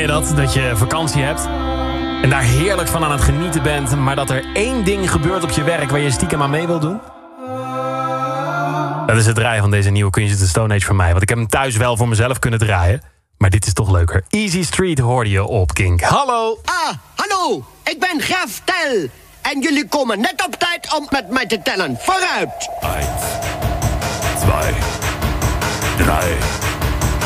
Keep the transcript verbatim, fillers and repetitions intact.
je dat? Dat je vakantie hebt en daar heerlijk van aan het genieten bent, maar dat er één ding gebeurt op je werk waar je stiekem aan mee wil doen? Dat is het draaien van deze nieuwe Queens of the Stone Age van mij. Want ik heb hem thuis wel voor mezelf kunnen draaien. Maar dit is toch leuker. Easy Street hoorde je op Kink. Hallo! Ah, hallo! Ik ben Graf Tel. En jullie komen net op tijd om met mij te tellen. Vooruit! Eins, zwei, drei...